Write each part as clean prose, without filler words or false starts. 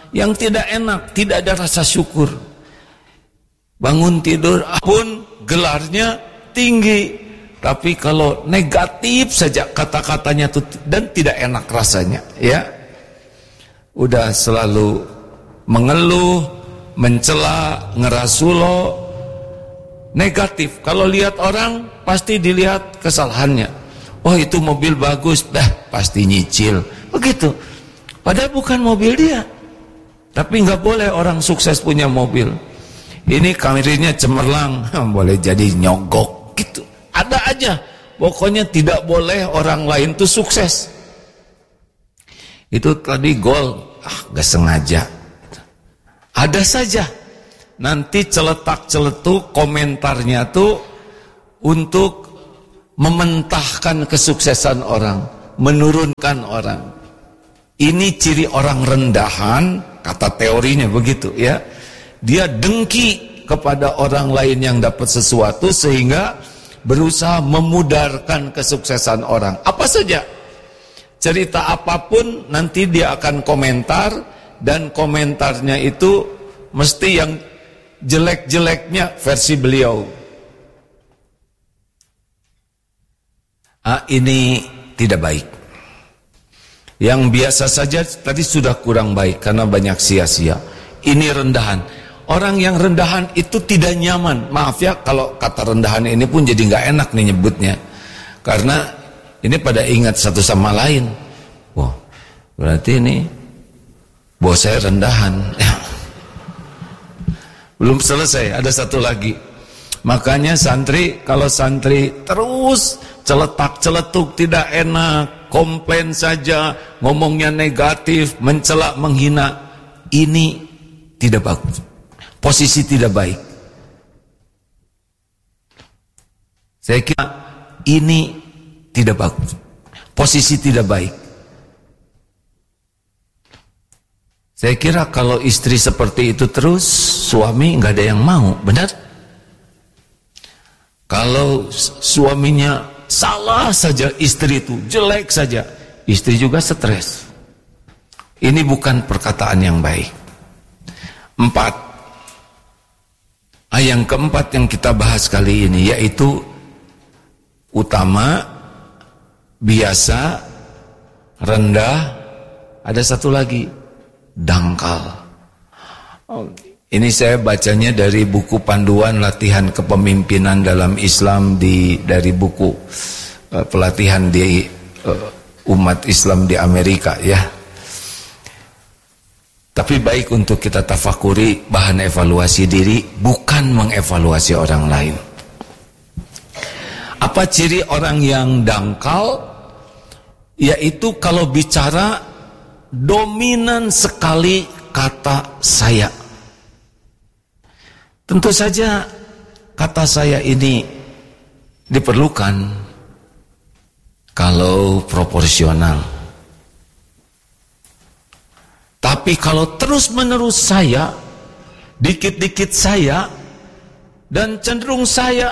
yang tidak enak, tidak ada rasa syukur. Bangun tidur pun gelarnya tinggi, tapi kalau negatif saja kata-katanya tuh dan tidak enak rasanya, ya. Udah selalu mengeluh, mencela, ngerasulo, negatif. Kalau lihat orang pasti dilihat kesalahannya. Oh, itu mobil bagus, pasti nyicil. Begitu. Padahal bukan mobil dia. Tapi nggak boleh orang sukses punya mobil. Ini kameranya cemerlang, boleh jadi nyogok gitu. Ada aja. Pokoknya tidak boleh orang lain tuh sukses. Itu tadi gol, gak sengaja. Ada saja. Nanti celetak-celetuk komentarnya tuh untuk mementahkan kesuksesan orang, menurunkan orang. Ini ciri orang rendahan, kata teorinya begitu ya. Dia dengki kepada orang lain yang dapat sesuatu sehingga berusaha memudarkan kesuksesan orang. Apa saja, cerita apapun nanti dia akan komentar, dan komentarnya itu mesti yang jelek-jeleknya versi beliau. Ini tidak baik. Yang biasa saja tadi sudah kurang baik karena banyak sia-sia. Ini rendahan. Orang yang rendahan itu tidak nyaman. Maaf ya kalau kata rendahan ini pun jadi nggak enak nih nyebutnya. Karena ini pada ingat satu sama lain. Wah, berarti ini bos saya rendahan. Belum selesai, ada satu lagi. Makanya santri, kalau santri terus celetak-celetuk tidak enak, komplain saja, ngomongnya negatif, mencela, menghina, ini tidak bagus. Posisi tidak baik. Saya kira ini tidak bagus. Posisi tidak baik. Saya kira kalau istri seperti itu terus, suami nggak ada yang mau, benar? Kalau suaminya salah saja, istri itu jelek saja, istri juga stres. Ini bukan perkataan yang baik. 4. Yang keempat yang kita bahas kali ini yaitu utama, biasa, rendah, ada satu lagi, dangkal. Ini saya bacanya dari buku panduan latihan kepemimpinan dalam Islam dari buku pelatihan di umat Islam di Amerika ya. Tapi baik untuk kita tafakuri, bahan evaluasi diri, bukan mengevaluasi orang lain. Apa ciri orang yang dangkal? Yaitu kalau bicara dominan sekali kata saya. Tentu saja kata saya ini diperlukan kalau proporsional. Tapi kalau terus-menerus saya, dikit-dikit saya, dan cenderung saya,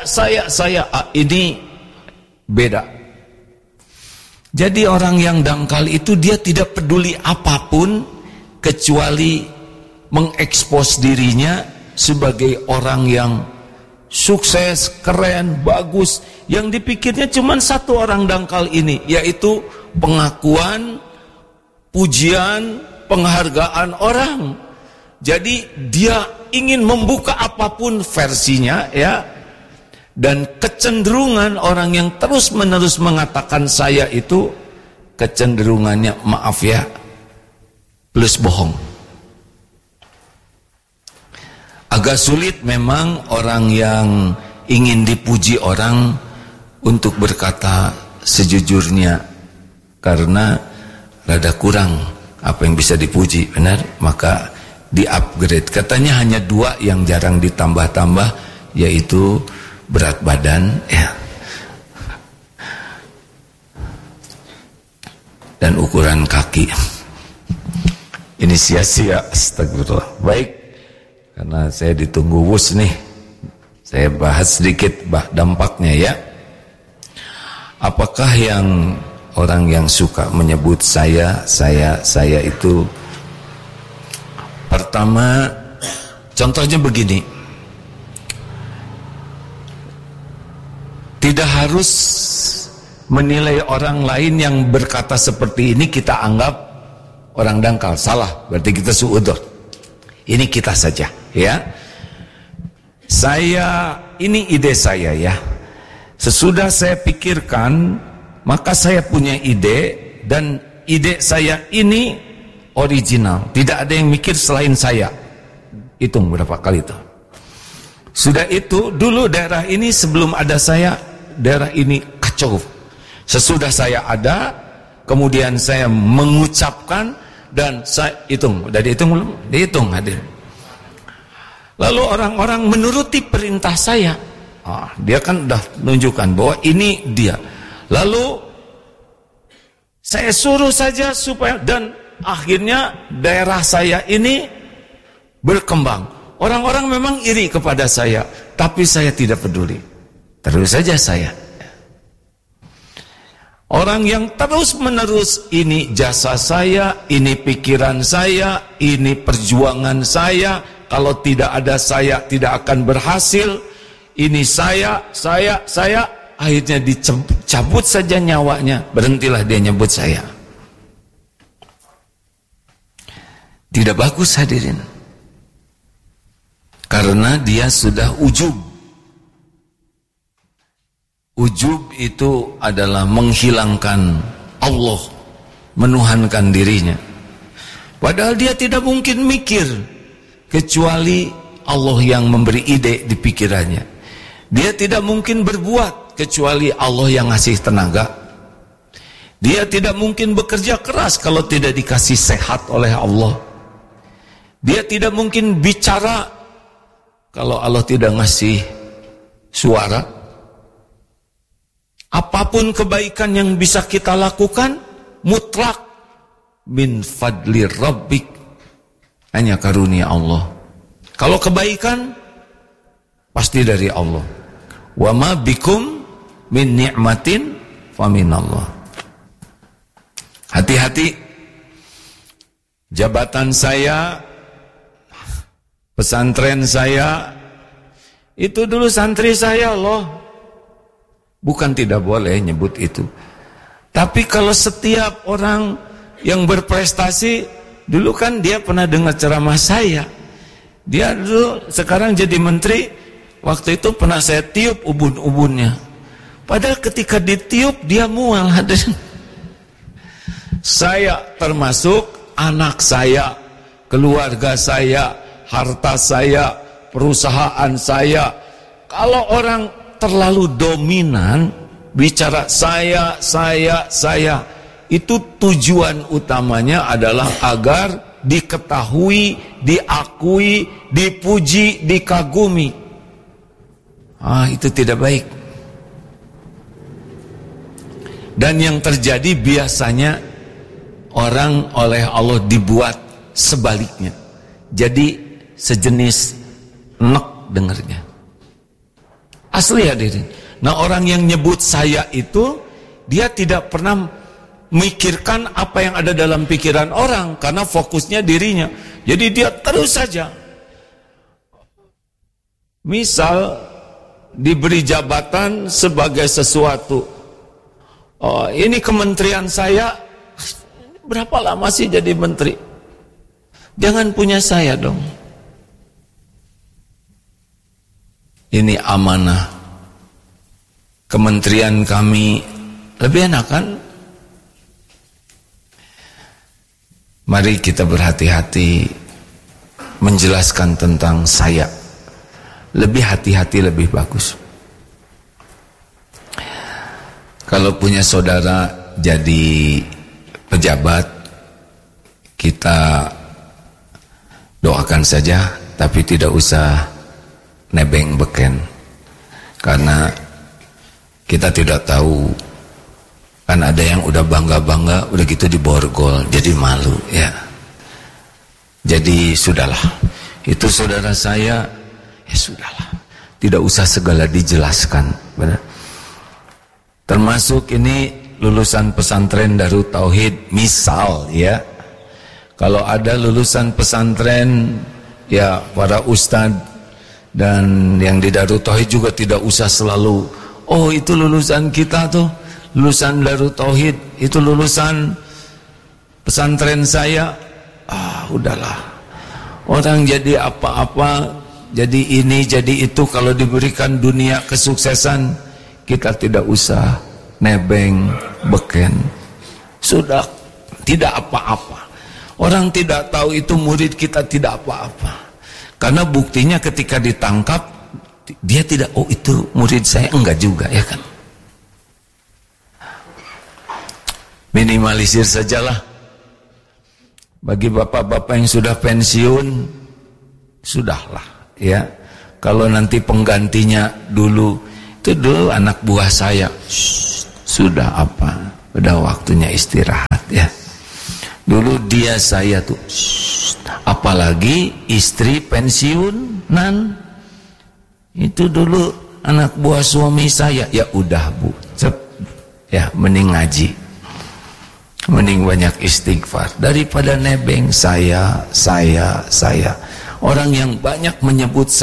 ini beda. Jadi orang yang dangkal itu dia tidak peduli apapun kecuali mengekspos dirinya sebagai orang yang sukses, keren, bagus. Yang dipikirnya cuma satu orang dangkal ini, yaitu pengakuan, pujian, penghargaan orang. Jadi dia ingin membuka apapun versinya ya. Dan kecenderungan orang yang terus-menerus mengatakan saya itu kecenderungannya, maaf ya, plus bohong. Agak sulit memang orang yang ingin dipuji orang untuk berkata sejujurnya, karena rada kurang apa yang bisa dipuji, benar? Maka di-upgrade. Katanya hanya 2 yang jarang ditambah-tambah, yaitu berat badan ya, dan ukuran kaki. Ini sia-sia, astagfirullah. Baik, karena saya ditunggu wus nih, saya bahas sedikit dampaknya ya. Apakah yang orang yang suka menyebut saya itu Pertama, contohnya begini. Tidak harus menilai orang lain yang berkata seperti ini kita anggap orang dangkal. Salah, berarti kita suudzon. Ini kita saja, ya. Ini ide saya, ya. Sesudah saya pikirkan, maka saya punya ide, dan ide saya ini original. Tidak ada yang mikir selain saya. Hitung berapa kali itu. Sudah itu, dulu daerah ini sebelum ada saya, daerah ini kacau. Sesudah saya ada, kemudian saya mengucapkan, dan saya hitung. Udah dihitung belum? Dihitung, hadir. Lalu orang-orang menuruti perintah saya. Dia kan udah menunjukkan bahwa ini dia. Lalu saya suruh saja supaya, dan akhirnya daerah saya ini berkembang. Orang-orang memang iri kepada saya, tapi saya tidak peduli. Terus saja saya. Orang yang terus-menerus, ini jasa saya, ini pikiran saya, ini perjuangan saya. Kalau tidak ada saya, tidak akan berhasil. Ini saya. Akhirnya dicabut saja nyawanya. Berhentilah dia nyebut saya. Tidak bagus, hadirin. Karena dia sudah ujub. Ujub itu adalah menghilangkan Allah, menuhankan dirinya. Padahal dia tidak mungkin mikir kecuali Allah yang memberi ide di pikirannya. Dia tidak mungkin berbuat kecuali Allah yang ngasih tenaga. Dia tidak mungkin bekerja keras kalau tidak dikasih sehat oleh Allah. Dia tidak mungkin bicara kalau Allah tidak ngasih suara. Apapun kebaikan yang bisa kita lakukan, mutlak min fadli rabbik, hanya karunia Allah. Kalau kebaikan pasti dari Allah. Wa ma bikum min ni'matin fa minallah. Hati-hati. Jabatan saya, pesantren saya, itu dulu santri saya loh. Bukan tidak boleh nyebut itu. Tapi kalau setiap orang yang berprestasi, dulu kan dia pernah dengar ceramah saya. Dia dulu sekarang jadi menteri, waktu itu pernah saya tiup ubun-ubunnya. Padahal ketika ditiup dia mual, hadirin. Saya termasuk anak saya, keluarga saya, harta saya, perusahaan saya. Kalau orang terlalu dominan bicara saya, itu tujuan utamanya adalah agar diketahui, diakui, dipuji, dikagumi. Itu tidak baik. Dan yang terjadi biasanya orang oleh Allah dibuat sebaliknya. Jadi sejenis nek dengarnya. Asli hadirin. Nah, orang yang nyebut saya itu, dia tidak pernah mikirkan apa yang ada dalam pikiran orang, karena fokusnya dirinya. Jadi dia terus saja. Misal diberi jabatan sebagai sesuatu. Ini kementerian saya, berapa lama sih jadi menteri? Jangan punya saya dong. Ini amanah. Kementerian kami lebih enak kan? Mari kita berhati-hati menjelaskan tentang saya. Lebih hati-hati lebih bagus. Kalau punya saudara jadi pejabat, kita doakan saja, tapi tidak usah nebeng beken, karena kita tidak tahu, kan ada yang udah bangga-bangga, udah gitu diborgol, jadi malu ya. Jadi sudahlah, itu saudara saya, ya sudahlah, tidak usah segala dijelaskan, benar. Termasuk ini lulusan pesantren Darut Tauhid, misal ya, Kalau ada lulusan pesantren, ya para ustadz dan yang di Darut Tauhid juga tidak usah selalu, oh itu lulusan kita tuh, lulusan Darut Tauhid, itu lulusan pesantren saya. Udahlah, orang jadi apa-apa, jadi ini, jadi itu, kalau diberikan dunia kesuksesan, kita tidak usah nebeng, beken, sudah tidak apa-apa. Orang tidak tahu itu murid kita tidak apa-apa. Karena buktinya ketika ditangkap, dia tidak, oh itu murid saya, enggak juga, ya kan. Minimalisir sajalah. Bagi bapak-bapak yang sudah pensiun, sudahlah, ya. Kalau nanti penggantinya dulu, itu dulu anak buah saya, sudah apa, udah waktunya istirahat, ya. Dulu dia saya tuh, apalagi istri pensiunan, itu dulu anak buah suami saya, ya udah bu, ya mending ngaji, mending banyak istighfar daripada nebeng saya. Orang yang banyak menyebut